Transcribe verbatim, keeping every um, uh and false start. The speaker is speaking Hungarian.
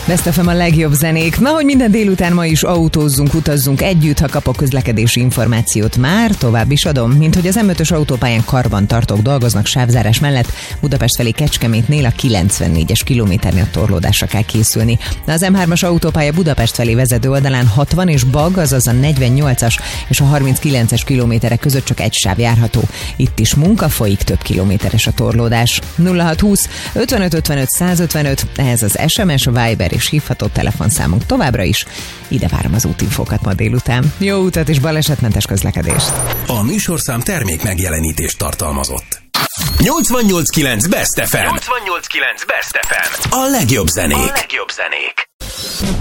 Best ef em a legjobb zenék. Na, hogy minden délután ma is autózzunk, utazzunk együtt, ha kapok közlekedési információt, már tovább is adom, mint hogy az em ötös autópályán karbantartók dolgoznak sávzárás mellett, Budapest felé Kecskemétnél a kilencvennégyes kilométernél torlódásra kell készülni. Az em hármas autópálya Budapest felé vezető oldalán hatvan és Bag, azaz a negyvennyolcas és a harminckilences kilométerek között csak egy sáv járható. Itt is munka folyik, több kilométeres a torlódás. nulla hat húsz ötvenöt ötvenöt százötvenöt, ehhez az es em es, Viber és hívható telefonszámunk továbbra is. Ide várom az útinfókat ma délután. Jó utat és balesetmentes közlekedést! A műsorszám termék megjelenítést tartalmazott. nyolcvannyolc kilenc Best ef em. nyolcvannyolc kilenc Best ef em. A legjobb zenék. A legjobb zenék.